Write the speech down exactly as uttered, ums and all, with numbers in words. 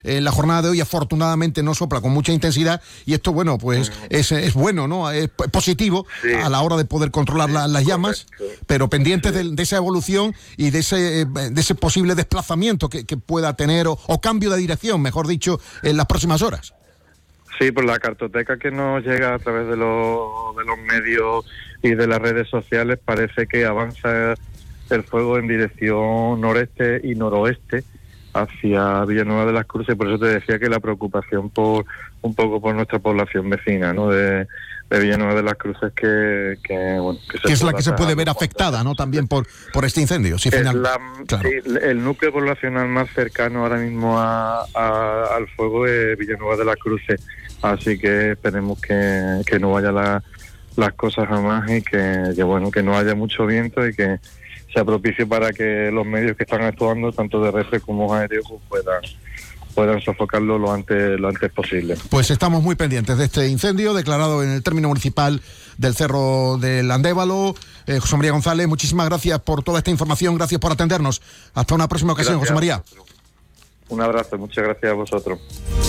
En la jornada de hoy afortunadamente no sopla con mucha intensidad y esto, bueno, pues es, es bueno, ¿no? Es positivo sí. a la hora de poder controlar sí, la, las llamas, correcto. Pero pendientes sí. de, de esa evolución y de ese de ese posible desplazamiento que, que pueda tener o, o cambio de dirección, mejor dicho, en las próximas horas. Sí, por la cartoteca que nos llega a través de los, de los medios y de las redes sociales parece que avanza el fuego en dirección noreste y noroeste hacia Villanueva de las Cruces, por eso te decía que la preocupación por un poco por nuestra población vecina, ¿no? De, de Villanueva de las Cruces que, que bueno, que, se que es la que se puede ver afectada, ¿no? También por por este incendio. Sí, final, la, claro. sí, el núcleo poblacional más cercano ahora mismo a, a, al fuego es Villanueva de las Cruces, así que esperemos que, que no vaya la, las cosas a más y que, que bueno que no haya mucho viento y que sea propicio para que los medios que están actuando, tanto de terrestres como aéreos, puedan, puedan sofocarlo lo antes, lo antes posible. Pues estamos muy pendientes de este incendio declarado en el término municipal del Cerro del Andévalo. Eh, José María González, muchísimas gracias por toda esta información, gracias por atendernos. Hasta una próxima ocasión, gracias, José María. Un abrazo, muchas gracias a vosotros.